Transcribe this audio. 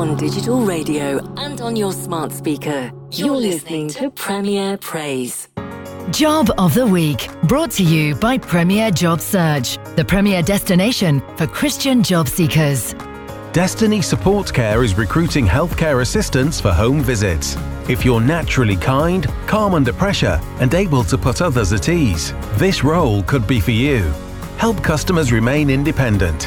on digital radio and on your smart speaker. You're listening to Premier Praise. Job of the Week, brought to you by Premier Job Search, the premier destination for Christian job seekers. Destiny Support Care is recruiting healthcare assistants for home visits. If you're naturally kind, calm under pressure, and able to put others at ease, this role could be for you. Help customers remain independent.